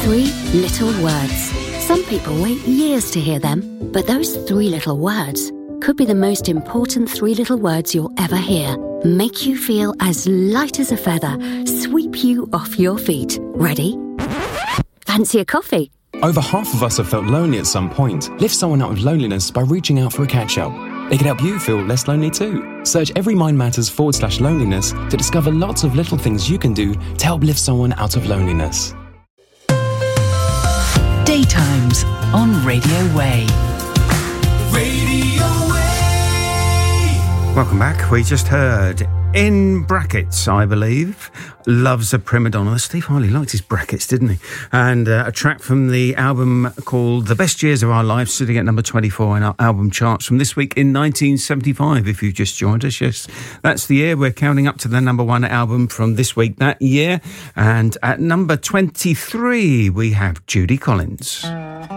3 little words. Some people wait years to hear them, but those 3 little words could be the most important 3 little words you'll ever hear. Make you feel as light as a feather, sweep you off your feet. Ready? Fancy a coffee? Over half of us have felt lonely at some point. Lift someone out of loneliness by reaching out for a catch-up. It can help you feel less lonely too. Search Every Mind Matters /loneliness to discover lots of little things you can do to help lift someone out of loneliness. Daytimes on Radio Way. Radio Way. Welcome back. We just heard, in brackets, I believe, Love's a Prima Donna. Steve Harley liked his brackets, didn't he? And a track from the album called The Best Years of Our Lives, sitting at number 24 in our album charts from this week in 1975, if you've just joined us. Yes, that's the year. We're counting up to the number 1 album from this week that year. And at number 23, we have Judy Collins.